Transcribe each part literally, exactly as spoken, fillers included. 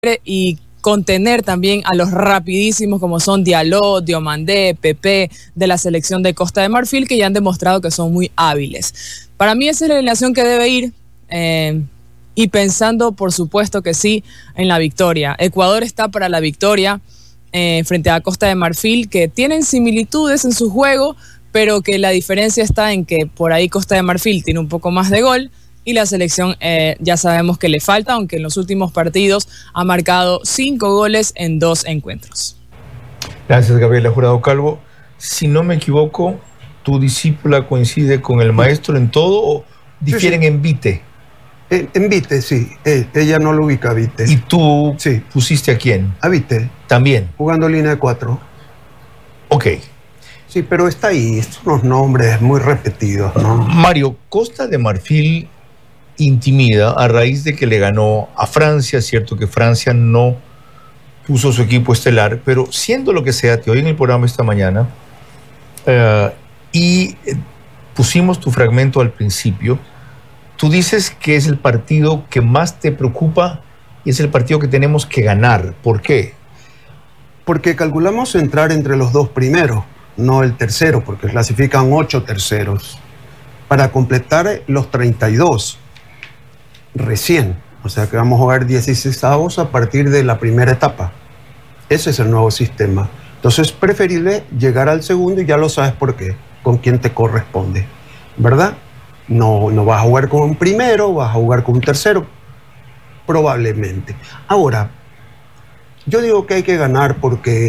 y contener también a los rapidísimos como son Diallo, Diomandé, Pepe de la selección de Costa de Marfil, que ya han demostrado que son muy hábiles. Para mí esa es la alineación que debe ir eh, y pensando por supuesto que sí en la victoria. Ecuador está para la victoria eh, frente a Costa de Marfil, que tienen similitudes en su juego, pero que la diferencia está en que por ahí Costa de Marfil tiene un poco más de gol y la selección eh, ya sabemos que le falta, aunque en los últimos partidos ha marcado cinco goles en dos encuentros. Gracias, Gabriela Jurado Calvo. Si no me equivoco, ¿tu discípula coincide con el maestro en todo o difieren sí, sí. en Vite? En, en Vite, sí. Eh, ella no lo ubica a Vite. ¿Y tú sí. pusiste a quién? A Vite. También. Jugando línea de cuatro. Ok. Sí, pero está ahí. Estos unos nombres muy repetidos, ¿no? Mario, Costa de Marfil intimida a raíz de que le ganó a Francia. Cierto que Francia no puso su equipo estelar, pero siendo lo que sea, te oí en el programa esta mañana uh, y pusimos tu fragmento al principio. Tú dices que es el partido que más te preocupa y es el partido que tenemos que ganar. ¿Por qué? Porque calculamos entrar entre los dos primeros, no el tercero, porque clasifican ocho terceros, para completar los treinta y dos. Recién, o sea que vamos a jugar dieciseisavos a partir de la primera etapa. Ese es el nuevo sistema. Entonces es preferible llegar al segundo y ya lo sabes por qué, con quién te corresponde, ¿verdad? No, no vas a jugar con un primero, vas a jugar con un tercero, probablemente. Ahora, yo digo que hay que ganar porque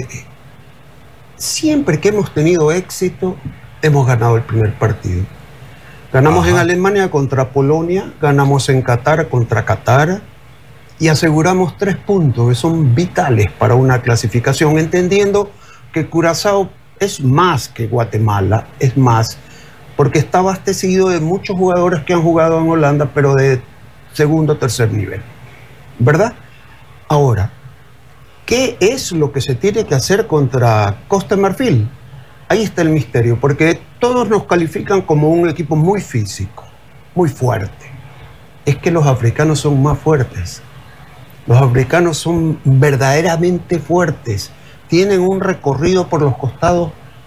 siempre que hemos tenido éxito, hemos ganado el primer partido. Ganamos Ajá. en Alemania contra Polonia, ganamos en Qatar contra Qatar y aseguramos tres puntos que son vitales para una clasificación, entendiendo que Curazao es más que Guatemala, es más, porque está abastecido de muchos jugadores que han jugado en Holanda, pero de segundo o tercer nivel, ¿verdad? Ahora, ¿qué es lo que se tiene que hacer contra Costa de Marfil? Ahí está el misterio, porque todos nos califican como un equipo muy físico, muy fuerte. Es que los africanos son más fuertes. Los africanos son verdaderamente fuertes. Tienen un recorrido por los costados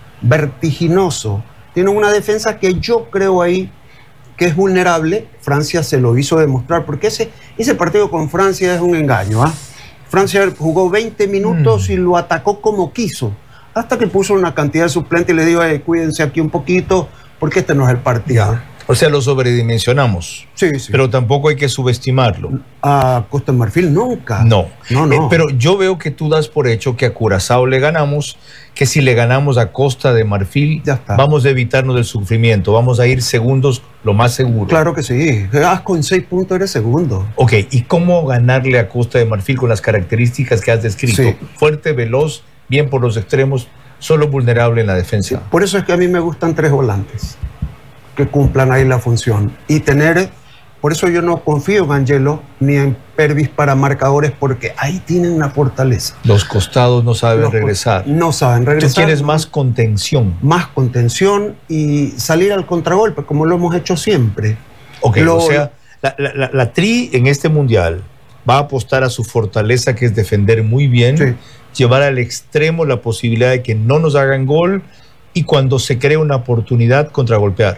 vertiginoso. Tienen una defensa que yo creo ahí que es vulnerable. Francia se lo hizo demostrar, porque ese, ese partido con Francia es un engaño, ¿ah? Francia jugó veinte minutos mm. y lo atacó como quiso, hasta que puso una cantidad de suplentes y le dijo, eh, cuídense aquí un poquito, porque este no es el partido. Ya. O sea, lo sobredimensionamos. Sí, sí. Pero tampoco hay que subestimarlo. A Costa de Marfil nunca. No. No, no. Eh, pero yo veo que tú das por hecho que a Curazao le ganamos, que si le ganamos a Costa de Marfil, ya está. Vamos a evitarnos del sufrimiento, vamos a ir segundos lo más seguro. Claro que sí. Ah, con seis puntos eres segundo. Ok, ¿y cómo ganarle a Costa de Marfil con las características que has descrito? Sí. Fuerte, veloz, bien por los extremos, solo vulnerable en la defensa. Sí, por eso es que a mí me gustan tres volantes que cumplan ahí la función. Y tener, por eso yo no confío en Angelo ni en Pervis para marcadores, porque ahí tienen una fortaleza. Los costados no saben Los regresar. No saben regresar. Tú quieres más contención. Más contención y salir al contragolpe, como lo hemos hecho siempre. Ok, lo, o sea, la, la, la Tri en este mundial va a apostar a su fortaleza, que es defender muy bien, sí. llevar al extremo la posibilidad de que no nos hagan gol y cuando se cree una oportunidad, contragolpear.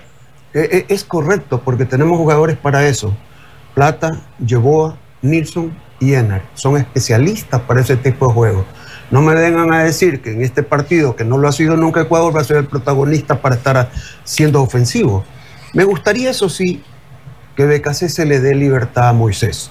Es correcto, porque tenemos jugadores para eso. Plata, Yeboah, Nilsson y Enar son especialistas para ese tipo de juegos. No me vengan a decir que en este partido, que no lo ha sido nunca Ecuador, va a ser el protagonista para estar siendo ofensivo. Me gustaría, eso sí, que Becasé se le dé libertad a Moisés.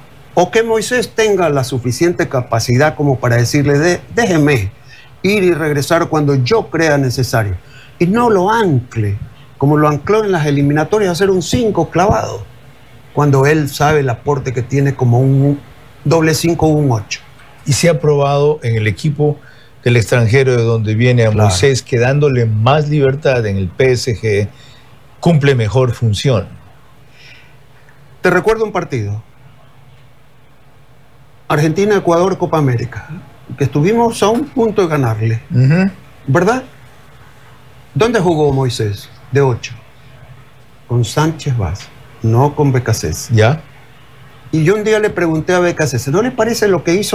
O que Moisés tenga la suficiente capacidad como para decirle, de, déjeme ir y regresar cuando yo crea necesario. Y no lo ancle, como lo ancló en las eliminatorias, hacer un cinco clavado, cuando él sabe el aporte que tiene como un doble cinco o un ocho. Y se ha probado en el equipo del extranjero de donde viene a claro. Moisés, que dándole más libertad en el P S G, cumple mejor función. Te recuerdo un partido. Argentina-Ecuador, Copa América, que estuvimos a un punto de ganarle, uh-huh. ¿verdad? ¿Dónde jugó Moisés? De ocho. Con Sánchez Vaz, no con Becasés. ¿Ya? Y yo un día le pregunté a B K C S, ¿no le parece lo que hizo